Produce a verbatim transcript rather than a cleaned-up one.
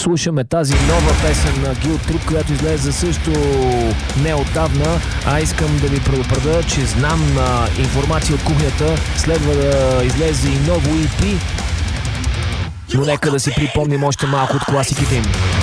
слушаме тази нова песен на Guilt Trip, която излезе също неотдавна, а искам да ви предупредя, че знам а, информация от кухнята, следва да излезе и ново и пи, но нека да си припомним още малко от класиките им.